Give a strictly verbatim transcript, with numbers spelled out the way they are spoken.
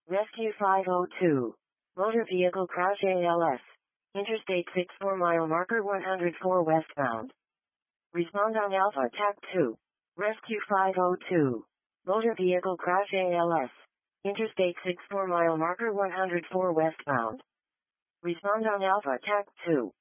Rescue five oh two. Motor vehicle crash A L S. Interstate six four mile marker one hundred four westbound. Respond on Alpha T A C two. Rescue five oh two. Motor vehicle crash A L S. Interstate six four mile marker one hundred four westbound. Respond on Alpha T A C two.